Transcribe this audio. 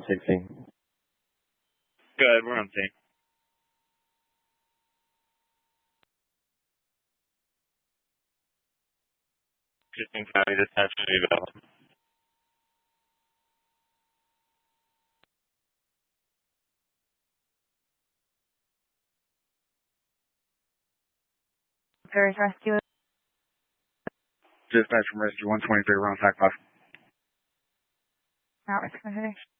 16. Good, we're on scene. 16 County Dispatch to eval. Paris Rescue. Dispatch from Rescue 123, we're on TAC 5. Not rescue.